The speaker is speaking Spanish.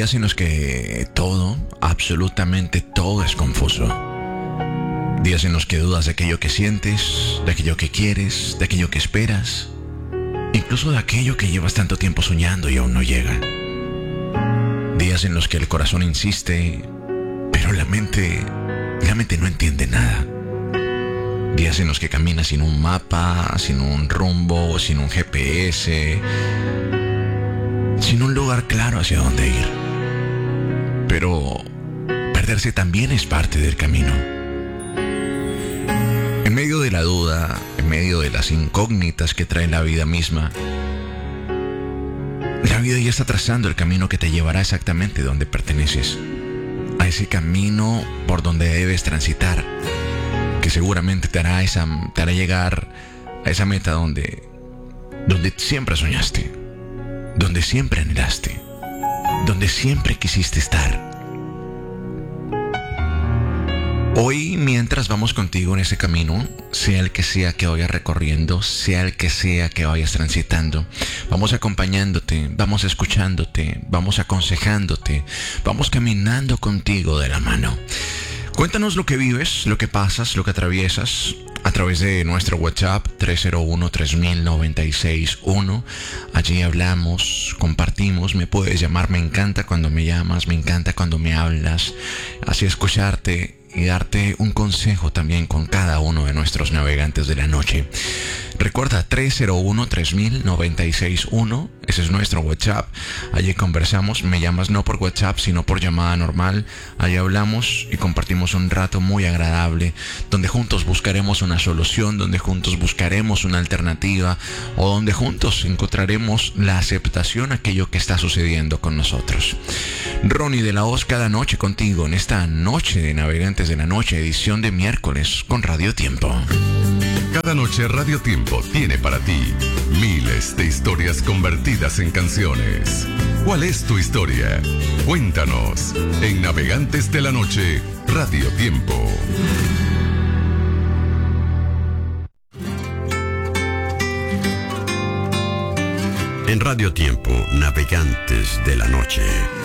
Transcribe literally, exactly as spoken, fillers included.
días en los que todo, absolutamente todo es confuso. Días en los que dudas de aquello que sientes, de aquello que quieres, de aquello que esperas, incluso de aquello que llevas tanto tiempo soñando y aún no llega. Días en los que el corazón insiste, pero la mente, la mente no entiende nada. Días en los que caminas sin un mapa, sin un rumbo, sin un G P S, sin un lugar claro hacia dónde ir. Pero perderse también es parte del camino. En medio de la duda, en medio de las incógnitas que trae la vida misma, la vida ya está trazando el camino que te llevará exactamente donde perteneces, a ese camino por donde debes transitar, que seguramente te hará, esa, te hará llegar a esa meta donde, donde siempre soñaste, donde siempre anhelaste, donde siempre quisiste estar. Hoy, mientras vamos contigo en ese camino, sea el que sea que vayas recorriendo, sea el que sea que vayas transitando, vamos acompañándote, vamos escuchándote, vamos aconsejándote, vamos caminando contigo de la mano. Cuéntanos lo que vives, lo que pasas, lo que atraviesas a través de nuestro WhatsApp tres cero uno, tres mil, noventa y seis uno. Allí hablamos, compartimos, me puedes llamar, me encanta cuando me llamas, me encanta cuando me hablas, así escucharte y darte un consejo también con cada uno de nuestros navegantes de la noche. Recuerda, tres cero uno, tres mil, noventa y seis uno, ese es nuestro WhatsApp. Allí conversamos, me llamas no por WhatsApp, sino por llamada normal. Allí hablamos y compartimos un rato muy agradable, donde juntos buscaremos una solución, donde juntos buscaremos una alternativa, o donde juntos encontraremos la aceptación a aquello que está sucediendo con nosotros. Ronnie de la Hoz cada noche contigo en esta noche de Navegantes de la Noche, edición de miércoles con Radio Tiempo. Cada noche Radio Tiempo tiene para ti miles de historias convertidas en canciones. ¿Cuál es tu historia? Cuéntanos en Navegantes de la Noche, Radio Tiempo. En Radio Tiempo, Navegantes de la Noche.